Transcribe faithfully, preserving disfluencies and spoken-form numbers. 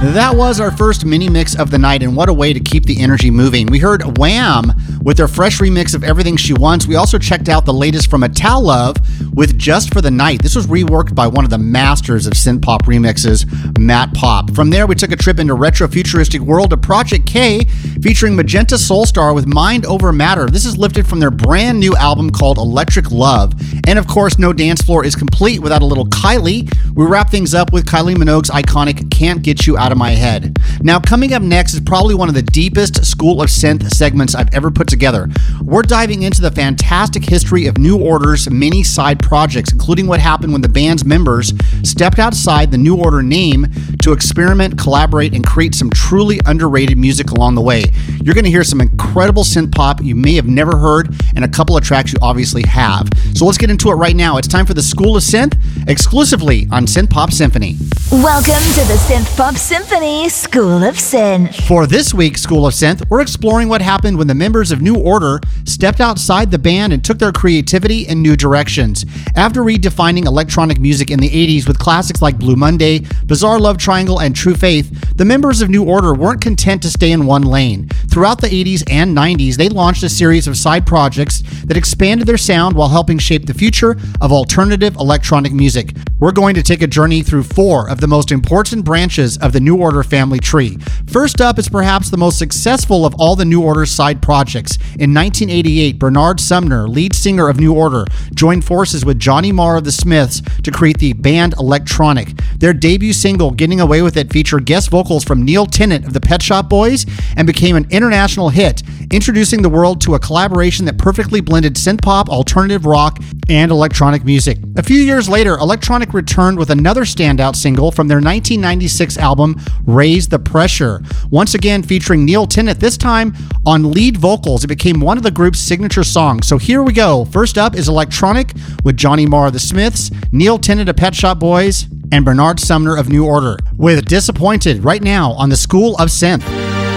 That was our first mini mix of the night, and what a way to keep the energy moving. We heard Wham with their fresh remix of Everything She Wants. We also checked out the latest from Italo with Just for the Night. This was reworked by one of the masters of synth pop remixes, Matt Pop. From there, we took a trip into retro futuristic world of Project K, featuring Magenta Soulstar with Mind Over Matter. This is lifted from their brand new album called Electric Love. And of course, No Dance Floor is complete without a little Kylie. We wrap things up with Kylie Minogue's iconic Can't Get You Out of My Head. Now, coming up next is probably one of the deepest School of Synth segments I've ever put together. We're diving into the fantastic history of New Order's many side projects, including what happened when the band's members stepped outside the New Order name to experiment, collaborate, and create some truly underrated music along the way. You're going to hear some incredible synth pop you may have never heard, and a couple of tracks you obviously have. So let's get into it right now. It's time for the School of Synth, exclusively on Synth Pop Symphony. Welcome to the Synth Pop Symphony School of Synth. For this week's School of Synth, we're exploring what happened when the members of New Order stepped outside the band and took their creativity in new directions. After redefining electronic music in the eighties with classics like Blue Monday, Bizarre Love Triangle, and True Faith, the members of New Order weren't content to stay in one lane. Throughout the eighties and nineties, they launched a series of side projects that expanded their sound while helping shape the future of alternative electronic music. We're going to take a journey through four of the most important branches of the New Order family tree. First up is perhaps the most successful of all the New Order side projects. In nineteen eighty-eight, Bernard Sumner, lead singer of New Order, joined forces with Johnny Marr of the Smiths to create the band Electronic. Their debut single, Getting Away With It, featured guest vocals from Neil Tennant of the Pet Shop Boys and became an international hit, introducing the world to a collaboration that perfectly blended synth-pop, alternative rock, and electronic music. A few years later, Electronic returned with another standout single from their nineteen ninety-six album, Raise the Pressure. Once again featuring Neil Tennant, this time on lead vocals. It became one of the group's signature songs. So here we go. First up is Electronic with Johnny Marr of the Smiths, Neil Tennant of Pet Shop Boys, and Bernard Sumner of New Order with Disappointed right now on the School of Synth.